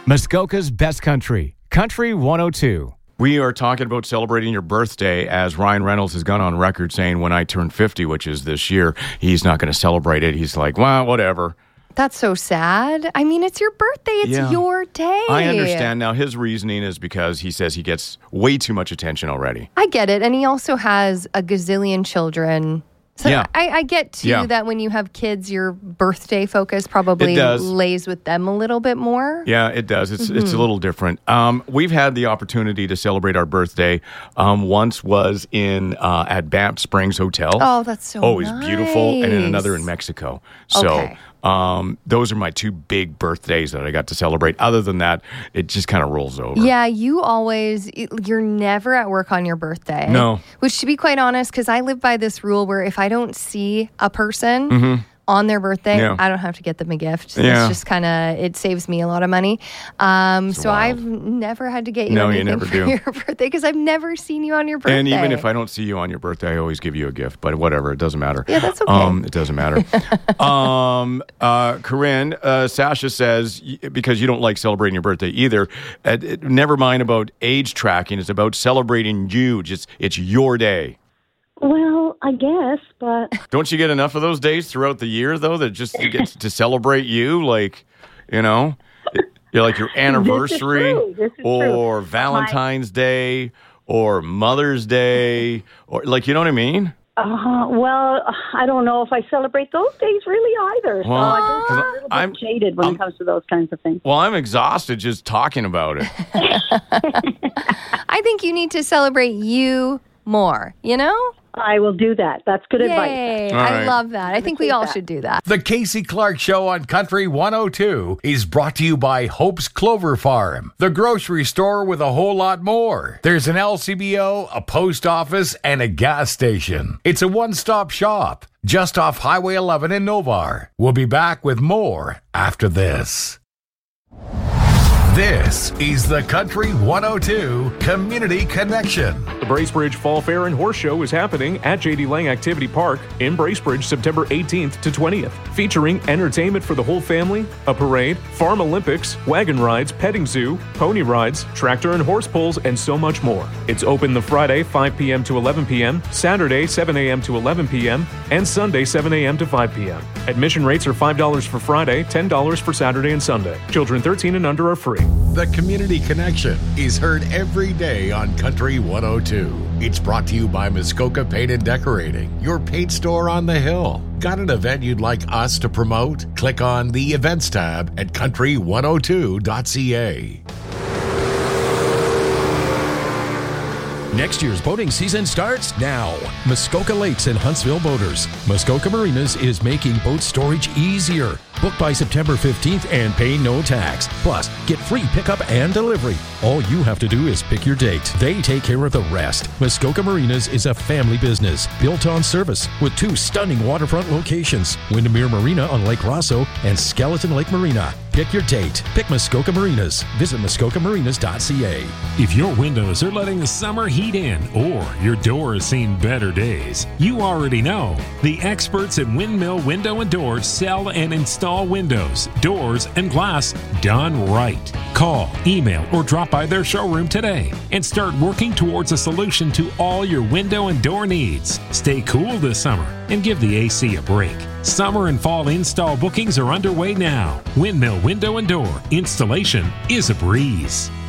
Muskoka's Best Country, Country 102. We are talking about celebrating your birthday, as Ryan Reynolds has gone on record saying when I turn 50, which is this year, he's not going to celebrate it. He's like, well, whatever. That's so sad. I mean, it's your birthday. It's your day. I understand. Now, his reasoning is because he says he gets way too much attention already. I get it. And he also has a gazillion children. So Yeah. I get, too, that when you have kids, your birthday focus probably lays with them a little bit more. Yeah, it does. It's a little different. We've had the opportunity to celebrate our birthday. Once was at Banff Springs Hotel. Oh, that's so nice. Oh, it was beautiful. And then another in Mexico. So Okay. those are my two big birthdays that I got to celebrate. Other than that, it just kind of rolls over. Yeah, you're never at work on your birthday. No. Which, to be quite honest, because I live by this rule where if I don't see a person on their birthday, I don't have to get them a gift. Yeah. It's just kind of, it saves me a lot of money. So wild. I've never had to get you anything for your birthday because I've never seen you on your birthday. And even if I don't see you on your birthday, I always give you a gift. But whatever, it doesn't matter. Yeah, that's okay. It doesn't matter. Corinne, Sasha says, because you don't like celebrating your birthday either, never mind about age tracking. It's about celebrating you. It's your day. Well, I guess, but... Don't you get enough of those days throughout the year, though, that just gets to celebrate you? Like, you're like your anniversary This is or true. Valentine's Day or Mother's Day or, like, you know what I mean? Well, I don't know if I celebrate those days really either. So I guess I'm a little bit jaded when it comes to those kinds of things. Well, I'm exhausted just talking about it. I think you need to celebrate you more, I will do that. That's good advice. Yay. All I right. love that. I think we all should do that. The Casey Clark Show on Country 102 is brought to you by Hope's Clover Farm, the grocery store with a whole lot more. There's an LCBO, a post office, and a gas station. It's a one-stop shop just off Highway 11 in Novar. We'll be back with more after this. This is the Country 102 Community Connection. The Bracebridge Fall Fair and Horse Show is happening at J.D. Lang Activity Park in Bracebridge September 18th to 20th, featuring entertainment for the whole family, a parade, farm Olympics, wagon rides, petting zoo, pony rides, tractor and horse pulls, and so much more. It's open the Friday 5 p.m. to 11 p.m., Saturday 7 a.m. to 11 p.m., and Sunday 7 a.m. to 5 p.m. Admission rates are $5 for Friday, $10 for Saturday and Sunday. Children 13 and under are free. The Community Connection is heard every day on Country 102. It's brought to you by Muskoka Paint and Decorating, your paint store on the hill. Got an event you'd like us to promote? Click on the Events tab at country102.ca. Next year's boating season starts now. Muskoka Lakes and Huntsville Boaters. Muskoka Marinas is making boat storage easier. Book by September 15th and pay no tax. Plus, get free pickup and delivery. All you have to do is pick your date. They take care of the rest. Muskoka Marinas is a family business built on service with two stunning waterfront locations, Windermere Marina on Lake Rosso and Skeleton Lake Marina. Pick your date. Pick Muskoka Marinas. Visit muskokamarinas.ca. If your windows are letting the summer heat in or your door has seen better days, you already know. The experts at Windmill Window and Doors sell and install windows, doors, and glass done right. Call, email, or drop by their showroom today and start working towards a solution to all your window and door needs. Stay cool this summer and give the AC a break. Summer and fall install bookings are underway now. Windmill Window and Door. Installation is a breeze.